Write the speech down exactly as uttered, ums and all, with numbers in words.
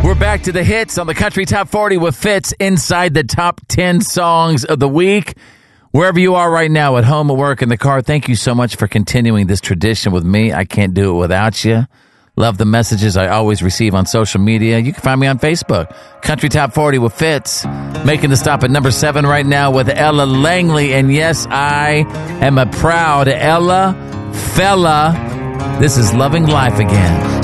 We're back to the hits on the Country Top forty with Fitz inside the top ten songs of the week. Wherever you are right now, at home, at work, in the car, thank you so much for continuing this tradition with me. I can't do it without you. Love the messages I always receive on social media. You can find me on Facebook. Country Top forty with Fitz. Making the stop at number seven right now with Ella Langley. And yes, I am a proud Ella fella. This is Loving Life Again.